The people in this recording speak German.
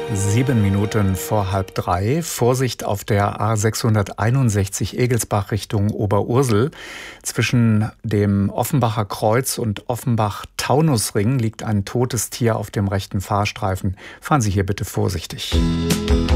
7 Minuten vor halb drei. Vorsicht auf der A661 Egelsbach Richtung Oberursel. Zwischen dem Offenbacher Kreuz und Offenbach-Taunusring liegt ein totes Tier auf dem rechten Fahrstreifen. Fahren Sie hier bitte vorsichtig.